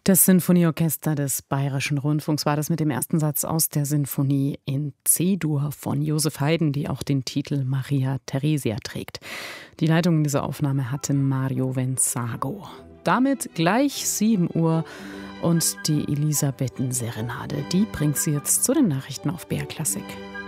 Das Sinfonieorchester des Bayerischen Rundfunks war das mit dem ersten Satz aus der Sinfonie in C-Dur von Joseph Haydn, die auch den Titel Maria Theresia trägt. Die Leitung dieser Aufnahme hatte Mario Venzago. Damit gleich 7 Uhr und die Elisabethen-Serenade, die bringt sie jetzt zu den Nachrichten auf BR Klassik.